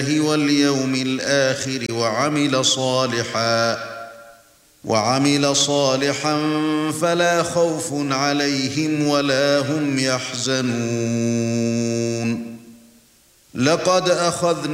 واليوم الآخر وعمل صالحا فلا خوف عليهم ولا هم يحزنون. لقد أخذنا